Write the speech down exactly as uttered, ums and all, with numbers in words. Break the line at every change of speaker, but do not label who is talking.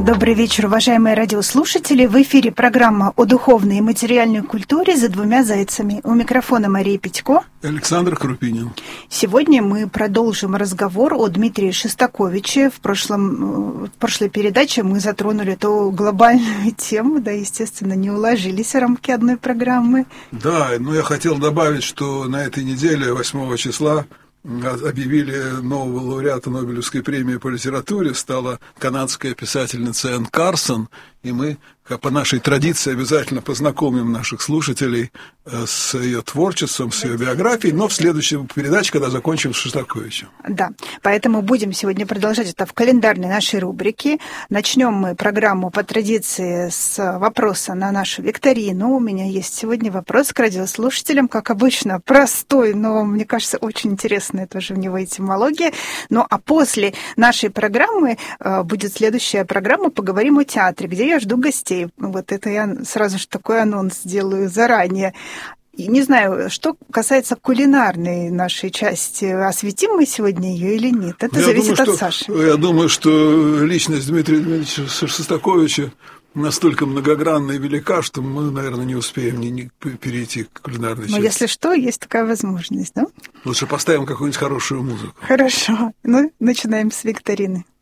Добрый вечер, уважаемые радиослушатели. В эфире программа о духовной и материальной культуре «За двумя зайцами». У микрофона Мария Петько.
Александр Крупинин.
Сегодня мы продолжим разговор о Дмитрии Шостаковиче. В, прошлом, в прошлой передаче мы затронули эту глобальную тему, да, естественно, не уложились в рамки одной программы.
Да, но я хотел добавить, что на этой неделе, восьмого числа, объявили нового лауреата Нобелевской премии по литературе, стала канадская писательница Энн Карсон, и мы, как по нашей традиции, обязательно познакомим наших слушателей с ее творчеством, с ее биографией, но в следующей передаче, когда закончим с Шостаковичем.
Да, поэтому будем сегодня продолжать это в календарной нашей рубрике. Начнем мы программу по традиции с вопроса на нашу викторину. У меня есть сегодня вопрос к радиослушателям, как обычно, простой, но, мне кажется, очень интересная тоже в него этимология. Ну, а после нашей программы будет следующая программа «Поговорим о театре», где я жду гостей. Вот это я сразу же такой анонс сделаю заранее. И не знаю, что касается кулинарной нашей части, осветим мы сегодня ее или нет? Это я зависит
думаю,
от
что,
Саши.
Я думаю, что личность Дмитрия Дмитриевича Шостаковича настолько многогранна и велика, что мы, наверное, не успеем не, не перейти к кулинарной части.
Но если что, есть такая возможность, да?
Лучше поставим какую-нибудь хорошую музыку.
Хорошо. Ну, начинаем с викторины.